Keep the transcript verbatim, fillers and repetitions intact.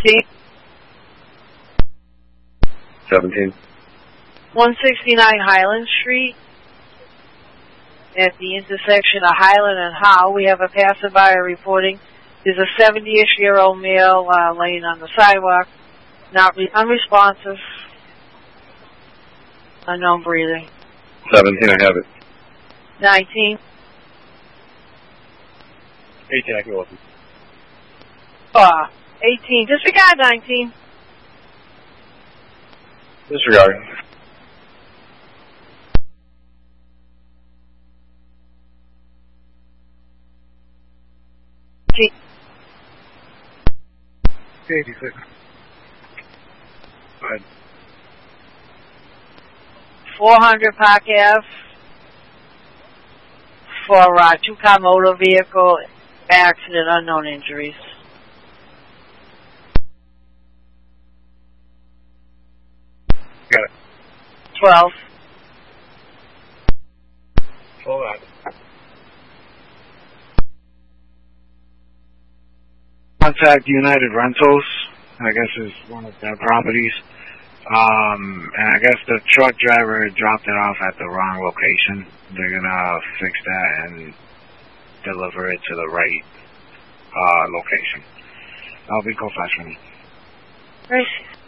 eighteen. seventeen. one sixty-nine Highland Street. At the intersection of Highland and Howe, we have a passerby reporting there's a seventy-ish year old male uh, laying on the sidewalk, not re unresponsive, unknown breathing. seventeen, I have it. nineteen. eighteen, I can listen. Uh, eighteen. Disregard nineteen. Disregard. eighty-six. Go ahead. four hundred Park Ave for uh, two-car motor vehicle accident, unknown injuries. Got it. twelve. Hold on. Contact United Rentals, I guess is one of their properties. Um, and I guess the truck driver dropped it off at the wrong location. They're gonna fix that and deliver it to the right uh, location. I'll be co-flash for me. Right.